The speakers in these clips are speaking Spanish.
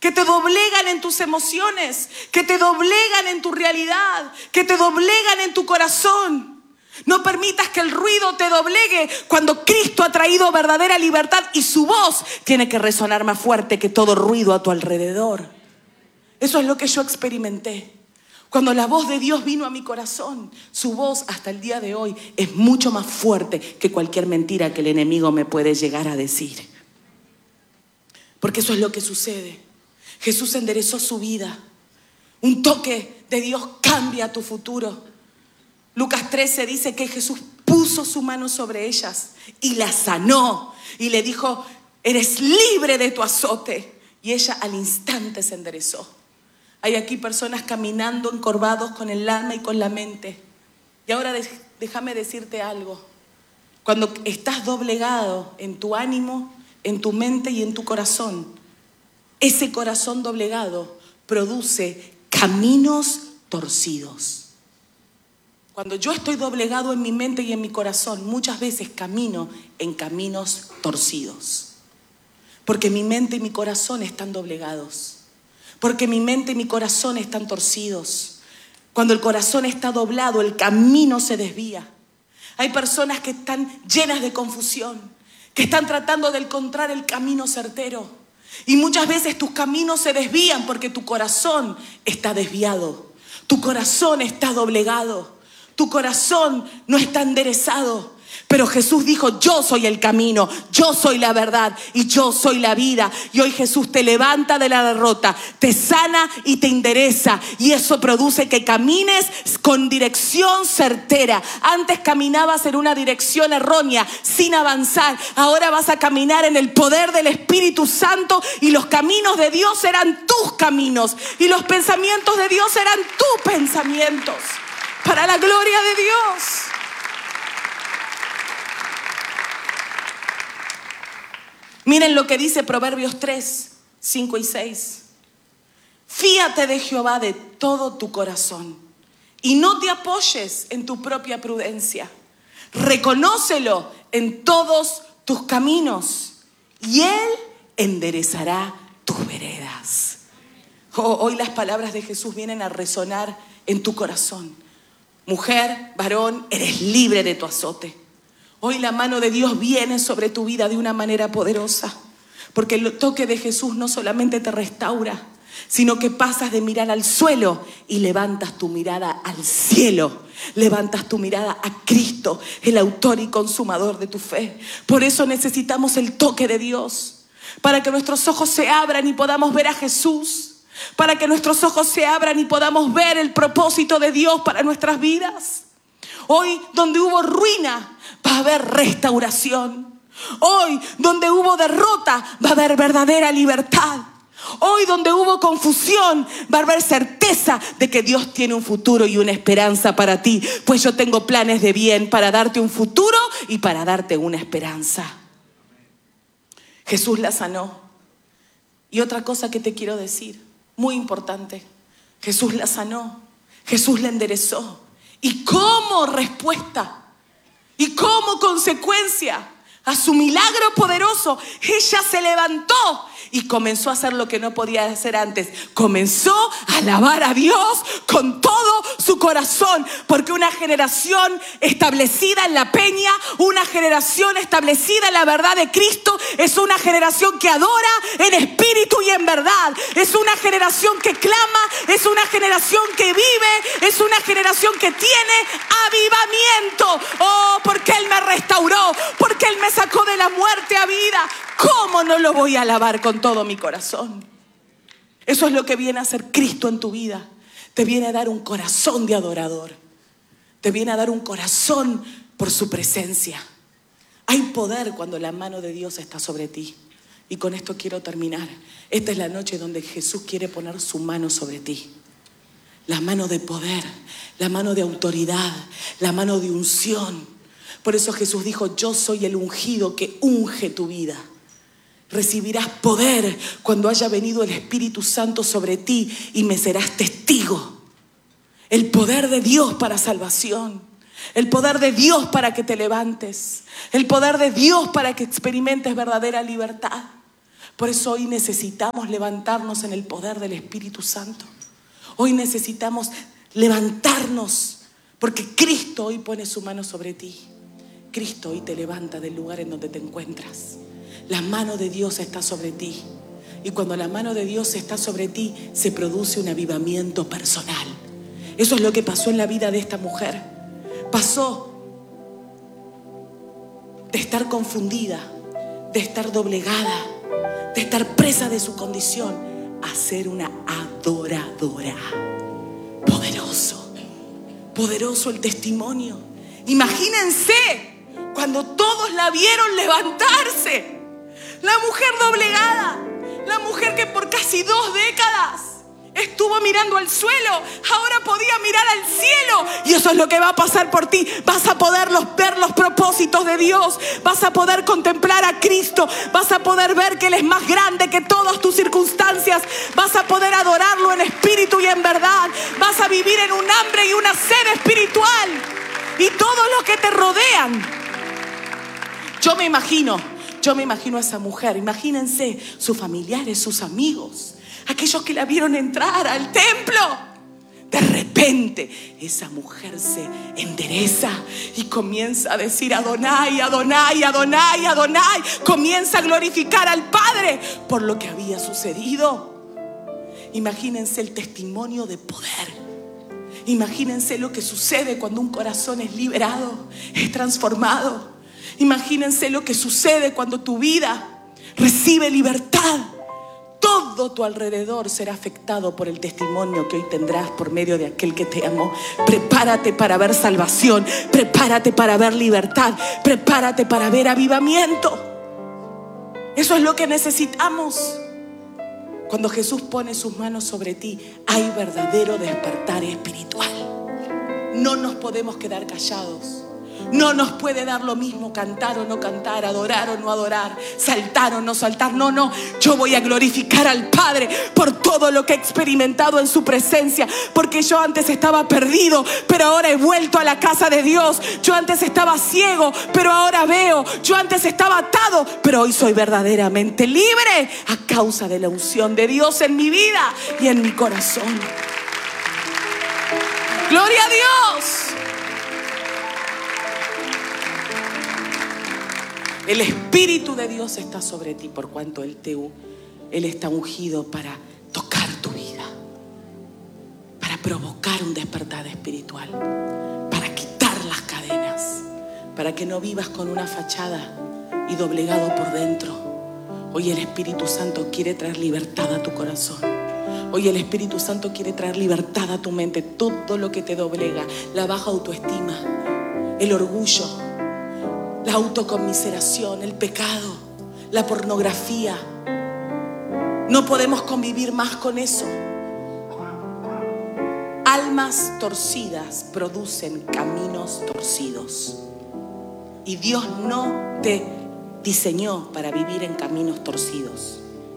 que te doblegan en tus emociones, que te doblegan en tu realidad, que te doblegan en tu corazón. No permitas que el ruido te doblegue cuando Cristo ha traído verdadera libertad y su voz tiene que resonar más fuerte que todo ruido a tu alrededor. Eso es lo que yo experimenté. Cuando la voz de Dios vino a mi corazón, su voz hasta el día de hoy es mucho más fuerte que cualquier mentira que el enemigo me puede llegar a decir. Porque eso es lo que sucede. Jesús enderezó su vida. Un toque de Dios cambia tu futuro. Lucas 13 dice que Jesús puso su mano sobre ellas y la sanó. Y le dijo, eres libre de tu azote. Y ella al instante se enderezó. Hay aquí personas caminando encorvados con el alma y con la mente. Y ahora déjame decirte algo. Cuando estás doblegado en tu ánimo, en tu mente y en tu corazón, ese corazón doblegado produce caminos torcidos. Cuando yo estoy doblegado en mi mente y en mi corazón, muchas veces camino en caminos torcidos. Porque mi mente y mi corazón están doblegados. Porque mi mente y mi corazón están torcidos. Cuando el corazón está doblado, el camino se desvía. Hay personas que están llenas de confusión, que están tratando de encontrar el camino certero. Y muchas veces tus caminos se desvían porque tu corazón está desviado. Tu corazón está doblegado. Tu corazón no está enderezado. Pero Jesús dijo, yo soy el camino, yo soy la verdad y yo soy la vida. Y hoy Jesús te levanta de la derrota, te sana y te endereza. Y eso produce que camines con dirección certera. Antes caminabas en una dirección errónea, sin avanzar. Ahora vas a caminar en el poder del Espíritu Santo y los caminos de Dios serán tus caminos. Y los pensamientos de Dios serán tus pensamientos. Para la gloria de Dios. Miren lo que dice Proverbios 3, 5 y 6. Fíate de Jehová de todo tu corazón y no te apoyes en tu propia prudencia. Reconócelo en todos tus caminos y Él enderezará tus veredas. Hoy las palabras de Jesús vienen a resonar en tu corazón. Mujer, varón, eres libre de tu azote. Hoy la mano de Dios viene sobre tu vida de una manera poderosa. Porque el toque de Jesús no solamente te restaura, sino que pasas de mirar al suelo y levantas tu mirada al cielo. Levantas tu mirada a Cristo, el autor y consumador de tu fe. Por eso necesitamos el toque de Dios. Para que nuestros ojos se abran y podamos ver a Jesús. Para que nuestros ojos se abran y podamos ver el propósito de Dios para nuestras vidas. Hoy, donde hubo ruina, va a haber restauración. Hoy, donde hubo derrota, va a haber verdadera libertad. Hoy, donde hubo confusión, va a haber certeza de que Dios tiene un futuro y una esperanza para ti. Pues yo tengo planes de bien para darte un futuro y para darte una esperanza. Jesús la sanó. Y otra cosa que te quiero decir, muy importante. Jesús la sanó. Jesús la enderezó. Y como respuesta y como consecuencia a su milagro poderoso, ella se levantó y comenzó a hacer lo que no podía hacer antes. Comenzó a alabar a Dios con todo su corazón. Porque una generación establecida en la peña, una generación establecida en la verdad de Cristo, es una generación que adora en espíritu y en verdad. Es una generación que clama, es una generación que vive, es una generación que tiene avivamiento. Oh, porque Él me restauró, porque Él me sacó de la muerte a vida. ¿Cómo no lo voy a alabar con todo mi corazón? Eso es lo que viene a hacer Cristo en tu vida. Te viene a dar un corazón de adorador. Te viene a dar un corazón por su presencia. Hay poder cuando la mano de Dios está sobre ti. Y con esto quiero terminar. Esta es la noche donde Jesús quiere poner su mano sobre ti. La mano de poder, la mano de autoridad, la mano de unción. Por eso Jesús dijo, yo soy el ungido que unge tu vida. Recibirás poder cuando haya venido el Espíritu Santo sobre ti y me serás testigo. El poder de Dios para salvación. El poder de Dios para que te levantes. El poder de Dios para que experimentes verdadera libertad. Por eso hoy necesitamos levantarnos en el poder del Espíritu Santo. Hoy necesitamos levantarnos porque Cristo hoy pone su mano sobre ti. Cristo hoy te levanta del lugar en donde te encuentras. La mano de Dios está sobre ti. Y cuando la mano de Dios está sobre ti, se produce un avivamiento personal. Eso es lo que pasó en la vida de esta mujer. Pasó de estar confundida, de estar doblegada, de estar presa de su condición, a ser una adoradora. Poderoso el testimonio. Imagínense cuando todos la vieron levantarse. La mujer doblegada, la mujer que por casi 2 décadas estuvo mirando al suelo, ahora podía mirar al cielo. Y eso es lo que va a pasar por ti. Vas a poder ver los propósitos de Dios. Vas a poder contemplar a Cristo. Vas a poder ver que Él es más grande que todas tus circunstancias. Vas a poder adorarlo en espíritu y en verdad. Vas a vivir en un hambre y una sed espiritual. Y todos los que te rodean. Yo me imagino a esa mujer. Imagínense sus familiares, sus amigos, aquellos que la vieron entrar al templo. De repente esa mujer se endereza y comienza a decir Adonai, Adonai, Adonai, Adonai. Comienza a glorificar al Padre por lo que había sucedido. Imagínense el testimonio de poder. Imagínense lo que sucede cuando un corazón es liberado, es transformado. Imagínense lo que sucede cuando tu vida recibe libertad. Todo tu alrededor será afectado por el testimonio que hoy tendrás por medio de aquel que te amó. Prepárate para ver salvación. Prepárate para ver libertad. Prepárate para ver avivamiento. Eso es lo que necesitamos. Cuando Jesús pone sus manos sobre ti, hay verdadero despertar espiritual. No nos podemos quedar callados. No nos puede dar lo mismo cantar o no cantar, adorar o no adorar, saltar o no saltar. No, yo voy a glorificar al Padre por todo lo que he experimentado en su presencia. Porque yo antes estaba perdido, pero ahora he vuelto a la casa de Dios. Yo antes estaba ciego, pero ahora veo. Yo antes estaba atado, pero hoy soy verdaderamente libre a causa de la unción de Dios en mi vida y en mi corazón. ¡Gloria a Dios! El Espíritu de Dios está sobre ti por cuanto Él está ungido para tocar tu vida, para provocar un despertar espiritual, para quitar las cadenas, para que no vivas con una fachada y doblegado por dentro. Hoy el Espíritu Santo quiere traer libertad a tu corazón. Hoy el Espíritu Santo quiere traer libertad a tu mente. Todo lo que te doblega, la baja autoestima, el orgullo, la autoconmiseración, el pecado, la pornografía. No podemos convivir más con eso. Almas torcidas producen caminos torcidos. Y Dios no te diseñó para vivir en caminos torcidos.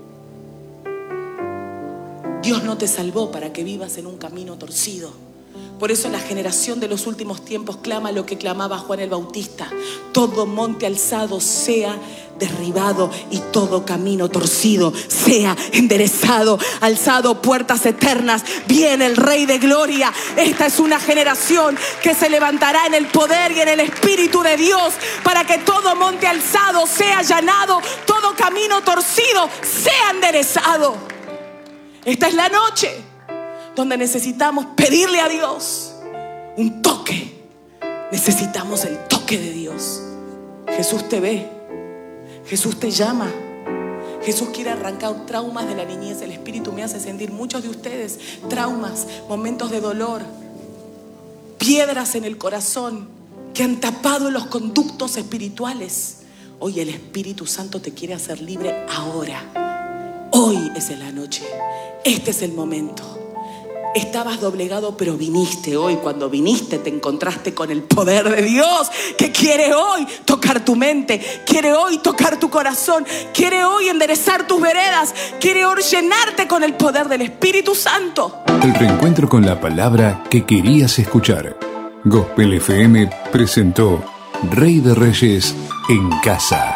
Dios no te salvó para que vivas en un camino torcido. Por eso la generación de los últimos tiempos clama lo que clamaba Juan el Bautista: todo monte alzado sea derribado y todo camino torcido sea enderezado. Alzado puertas eternas, viene el Rey de Gloria. Esta es una generación que se levantará en el poder y en el Espíritu de Dios para que todo monte alzado sea allanado, todo camino torcido sea enderezado. Esta es la noche donde necesitamos pedirle a Dios un toque. Necesitamos el toque de Dios. Jesús te ve, Jesús te llama. Jesús quiere arrancar traumas de la niñez. El Espíritu me hace sentir muchos de ustedes traumas, momentos de dolor, piedras en el corazón que han tapado los conductos espirituales. Hoy el Espíritu Santo te quiere hacer libre ahora. Hoy es la noche. Este es el momento. Estabas doblegado, pero viniste hoy. Cuando viniste te encontraste con el poder de Dios, que quiere hoy tocar tu mente, quiere hoy tocar tu corazón, quiere hoy enderezar tus veredas, quiere hoy llenarte con el poder del Espíritu Santo. El reencuentro con la palabra que querías escuchar. Gospel FM presentó Rey de Reyes en Casa.